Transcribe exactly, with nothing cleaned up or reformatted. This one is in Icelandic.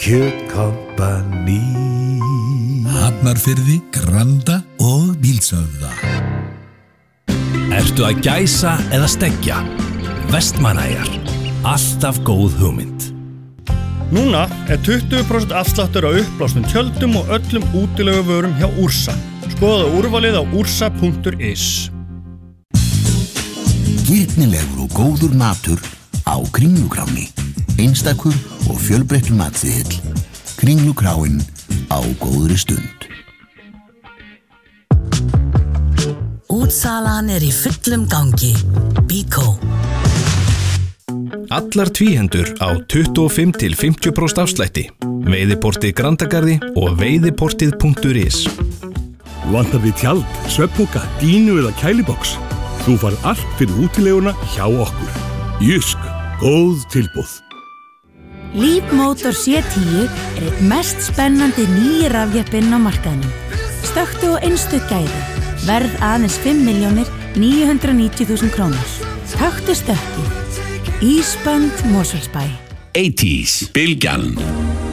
Kjötkompani. Hafnarfirði, Granda og Bílsöfða. Ertu að gæsa eða stekkja? Vestmannaeyjar. Alltaf góð hugmynd. Núna er tuttugu prósent afsláttur á uppblásnum tjöldum og öllum útileguvörum hjá Ursa. Skoðaðu úrvalið á ursa punktur is. Gyrnilegur og góður matur á Kringlukráni. Einstakur og fjölbreyttur matseðill. Kringlukráin á góðri stund. Útsalan er í fullum gangi. Bíkó. Allar tvíhendur á tuttugu og fimm til fimmtíu prósent afslætti. Veiðiportið Grandagarði og veiðiportið punktur is. Vantar þig tjald, svefnpoka, dínu eða kæliboks? Þú farð allt fyrir útileguna hjá okkur. Jysk, góð tilboð. Leap Motor C tíu er eitt mest spennandi nýi rafjeppinn á markaðnum. Stökktu og einstök gæði. Verð aðeins fimm milljónir níu hundruð níutíu þúsund krónur. Taktu stökkið. Ísbönd Mosfellsbæ. eighties, Bylgjan.